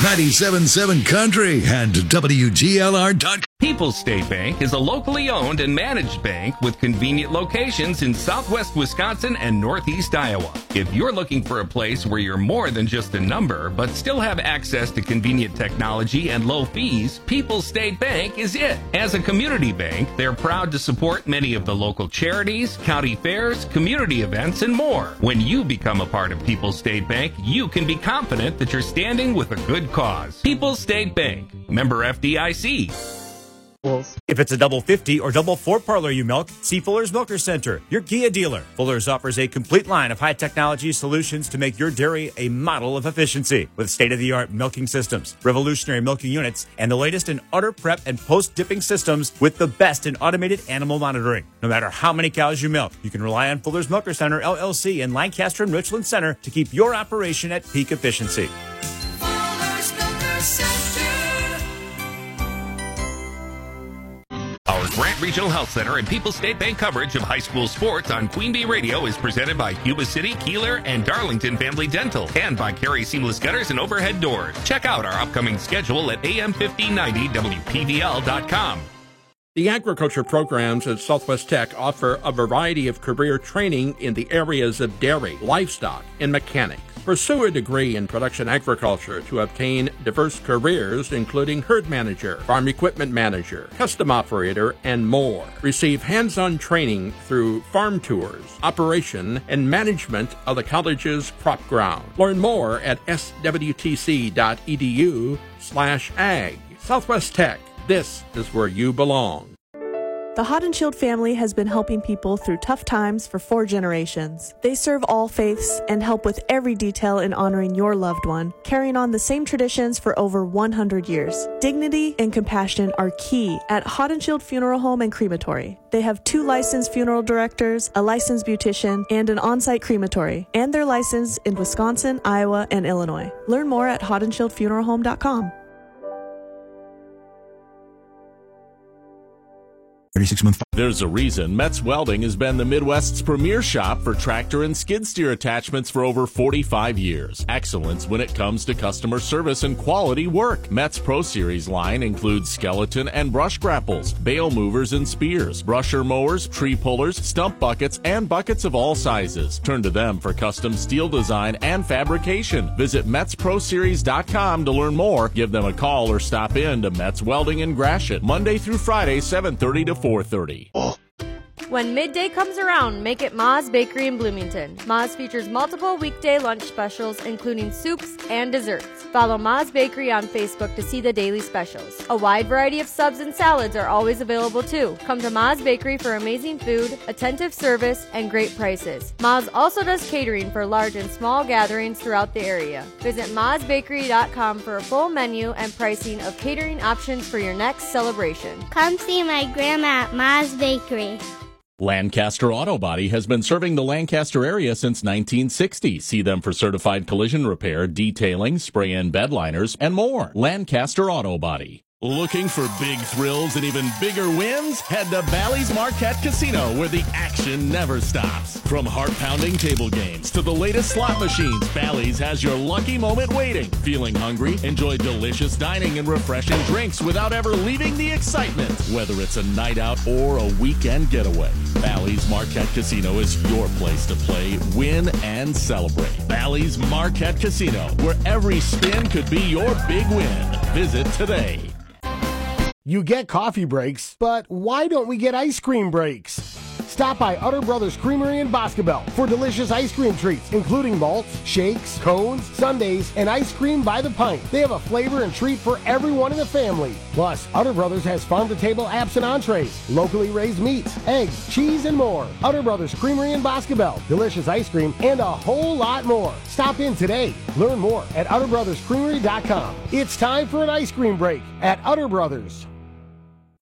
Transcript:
97.7 Country and WGLR.com. People's State Bank is a locally owned and managed bank with convenient locations in southwest Wisconsin and northeast Iowa. If you're looking for a place where you're more than just a number, but still have access to convenient technology and low fees, People's State Bank is it. As a community bank, they're proud to support many of the local charities, county fairs, community events, and more. When you become a part of People's State Bank, you can be confident that you're standing with a good cause. People's State Bank, member FDIC. If it's a double 50 or double 4 parlor you milk, see Fuller's Milker Center, your Kia dealer. Fuller's offers a complete line of high technology solutions to make your dairy a model of efficiency with state-of-the-art milking systems, revolutionary milking units, and the latest in udder prep and post-dipping systems with the best in automated animal monitoring. No matter how many cows you milk, you can rely on Fuller's Milker Center, LLC in Lancaster and Richland Center to keep your operation at peak efficiency. Our Grant Regional Health Center and People's State Bank coverage of high school sports on Queen Bee Radio is presented by Yuba City, Keeler, and Darlington Family Dental, and by Carey Seamless Gutters and Overhead Doors. Check out our upcoming schedule at am1590wpvl.com. The agriculture programs at Southwest Tech offer a variety of career training in the areas of dairy, livestock, and mechanics. Pursue a degree in production agriculture to obtain diverse careers, including herd manager, farm equipment manager, custom operator, and more. Receive hands-on training through farm tours, operation, and management of the college's crop ground. Learn more at swtc.edu/ag. Southwest Tech. This is where you belong. The Hot and Chilled family has been helping people through tough times for 4 generations. They serve all faiths and help with every detail in honoring your loved one, carrying on the same traditions for over 100 years. Dignity and compassion are key at Hot and Chilled Funeral Home and Crematory. They have 2 licensed funeral directors, a licensed beautician, and an on-site crematory, and they're licensed in Wisconsin, Iowa, and Illinois. Learn more at hotandchilledfuneralhome.com. 36-month. There's a reason Metz Welding has been the Midwest's premier shop for tractor and skid steer attachments for over 45 years. Excellence when it comes to customer service and quality work. Metz Pro Series line includes skeleton and brush grapples, bale movers and spears, brusher mowers, tree pullers, stump buckets, and buckets of all sizes. Turn to them for custom steel design and fabrication. Visit MetzProSeries.com to learn more. Give them a call or stop in to Metz Welding in Gratiot, Monday through Friday, 7:30 to 4:30. When midday comes around, make it Ma's Bakery in Bloomington. Ma's features multiple weekday lunch specials, including soups and desserts. Follow Ma's Bakery on Facebook to see the daily specials. A wide variety of subs and salads are always available too. Come to Ma's Bakery for amazing food, attentive service, and great prices. Ma's also does catering for large and small gatherings throughout the area. Visit Ma'sBakery.com for a full menu and pricing of catering options for your next celebration. Come see my grandma at Ma's Bakery. Lancaster Auto Body has been serving the Lancaster area since 1960. See them for certified collision repair, detailing, spray-in bed liners, and more. Lancaster Auto Body. Looking for big thrills and even bigger wins? Head to Bally's Marquette Casino, where the action never stops. From heart-pounding table games to the latest slot machines, Bally's has your lucky moment waiting. Feeling hungry? Enjoy delicious dining and refreshing drinks without ever leaving the excitement. Whether it's a night out or a weekend getaway, Bally's Marquette Casino is your place to play, win, and celebrate. Bally's Marquette Casino, where every spin could be your big win. Visit today. You get coffee breaks, but why don't we get ice cream breaks? Stop by Utter Brothers Creamery in Boscobel for delicious ice cream treats, including malts, shakes, cones, sundaes, and ice cream by the pint. They have a flavor and treat for everyone in the family. Plus, Utter Brothers has farm-to-table apps and entrees, locally raised meats, eggs, cheese, and more. Utter Brothers Creamery in Boscobel, delicious ice cream, and a whole lot more. Stop in today. Learn more at UtterBrothersCreamery.com. It's time for an ice cream break at Utter Brothers.